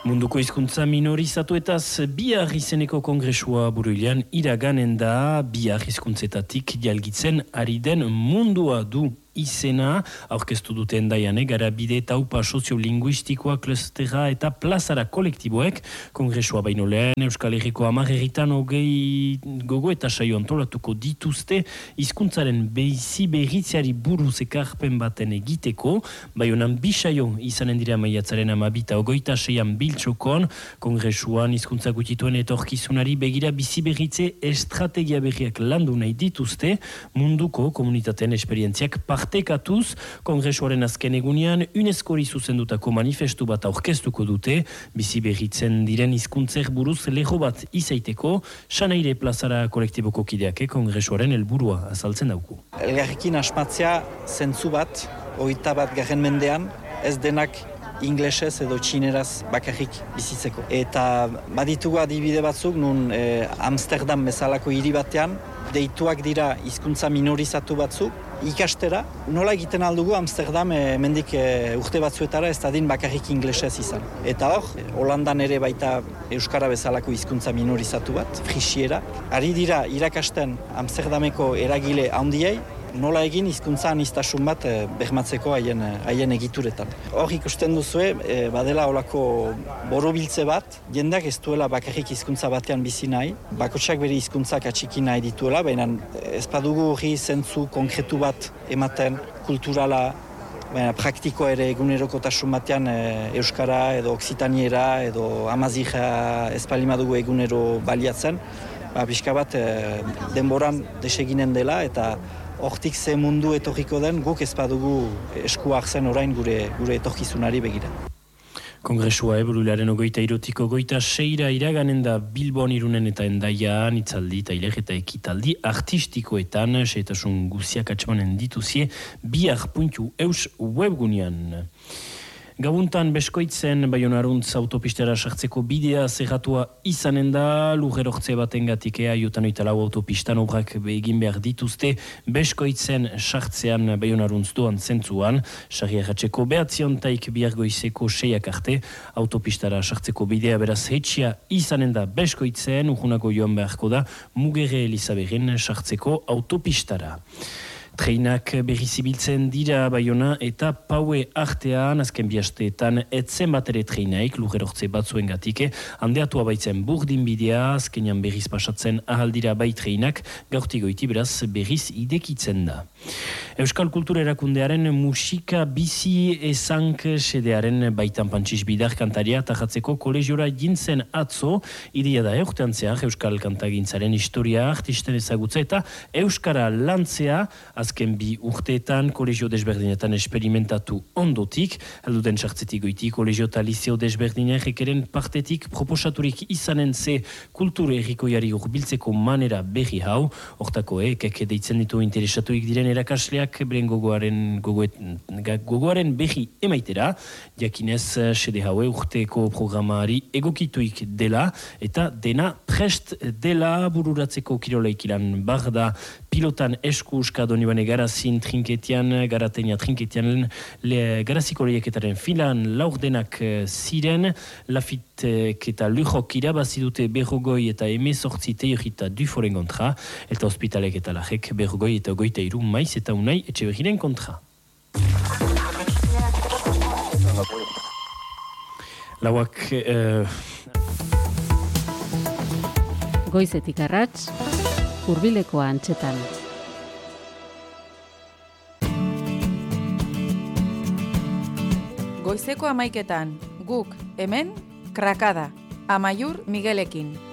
Munduko hizkuntza minorizatuetaz bihar izeneko kongresua buruilean iraganen da bihar hizkuntzetatik jalgitzen ari den mundua du izena, aurkeztu dute Hendaian Garabide eta Upa soziolinguistikoa klustera eta plazara kolektiboek, kongresua baino lehen Euskal Herriko 10 herritan hogei gogo eta saio antolatuko dituzte hizkuntzaren bizi berritzeari buruz ekarpen baten egiteko, bai honan bi saio izanen dira maiatzaren 12-26 biltzokon, kongresuan hizkuntza gutituen etorkizunari begira bizi berritze estrategia berriak landu nahi dituzte, munduko komunitateen esperientziak partekatuz, kongresuaren azken egunean UNESCO-ri zuzendutako manifestu bat aurkeztuko dute, bizi berritzen diren hizkuntzer buruz leho bat izaiteko, Sanaire plazara kolektiboko kideak kongresuaren helburua azaltzen dauku. Elgarrekin asmatzea zentzu bat, 21. mendean, ez denak inglesez edo txineraz bakarrik bizitzeko. Eta baditugu adibide batzuk, nun Amsterdam bezalako hiri batean, deituak dira hizkuntza minorizatu batzuk, ikastera, nola egiten aldugu Amsterdam mendik urte batzuetara ez dadin bakarrik inglesez izan. Eta hor, Holandan ere baita Euskara bezalako hizkuntza minorizatu bat, frisiera. Ari dira irakasten Amsterdameko eragile handiei, nola egin hizkuntza aniztasun bat bermatzeko haien egituretan. Hor ikusten duzue, badela olako borobiltze bat, jendeak ez duela bakarrik hizkuntza batean bizi nahi, bakotsak bere hizkuntzak atxiki nahi dituela, baina ez badugu hori zentzu konkretu bat ematen, kulturala, baina praktiko ere egunerokotasun batean Euskara edo Oksitaniera edo Amazigha ez palimadugu egunero baliatzen, pixka bat denboran deseginen dela eta hortik ze mundu etorriko den, guk ez badugu eskua hartzen orain gure etorkizunari begira. Kongresua buruilaren 23-26 iraganen da Bilbon, Irunen eta Hendaian hitzaldi, tailer eta ekitaldi artistikoetan, xehetasun guziak atxemanen dituzie bihar.eus webgunean. Gabuntan beskoitzen Baionaruntz autopistera sartzeko bidea zerratua izanen da, lurrerortze batengatik Aiotan 24 autopistan obrak egin behar dituzte, beskoitzen sartzean Baionaruntz doan zentzuan, sarriarratzeko behatziontaik bihargoizeko 6 arte, autopistara sartzeko bidea beraz hetxia izanen da beskoitzen, urgunako joan beharko da, Mugere Elizaberrin sartzeko autopistara. Treinak berrizibiltzen dira Baiona eta Paue artean, azken bihasteetan etzen bat ere treinaik, lurrerortze batzuen gatike, handeatua baitzen burdin bidea, azkenean berriz pasatzen ahaldira bai treinak, gaurtigoiti beraz berriz idekitzen da. Euskal Kultura Erakundearen musika bizi ezank sedearen baitan Pantxis Bidar kantaria tajatzeko kolegiora jintzen atzo, ideia da eurtean zehar Euskal Kantagintzaren historia artisten ezagutza eta Euskara lantzea, azken bi urteetan kolegio desberdinetan esperimentatu ondotik, helduden sartzetik goiti kolegio eta liceo desberdinak ekeren partetik proposaturik izanen ze kultur errikoiari urbiltzeko manera berri hau, hortako ekek deitzen ditu interesatuik diren erakasleak beren gogoaren berri emaitera, jakinez sede haue urteko programari egokituik dela eta dena prest dela bururatzeko kirolaikilan barda pilotan esku uska donibane garazin trinketian, garatenia trinketian, garaziko lehiaketaren filan laurdenak ziren, Lafitek eta Lujok irabazidute berrogoi eta 18 teorita Duforen kontra, eta hospitalek eta lajek berrogoi eta 23 maiz eta unai Etxeberriren kontra. Lauak... Goizetik arrats, hurbileko antxetan. Goizeko 11etan, guk, hemen, Krakada, Amaiur Miguelekin.